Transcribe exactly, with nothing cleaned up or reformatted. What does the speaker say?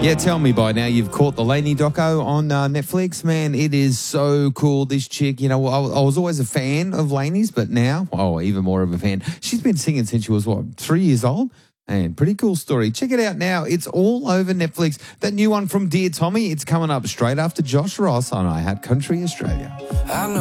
Yeah, tell me by now you've caught the Lainey doco on uh, Netflix. Man, it is so cool, this chick. You know, I, I was always a fan of Lainey's, but now, oh, even more of a fan. She's been singing since she was, what, three years old? And pretty cool story. Check it out now. It's all over Netflix. That new one from Dear Tommy, it's coming up straight after Josh Ross on iHeart Country Australia. I know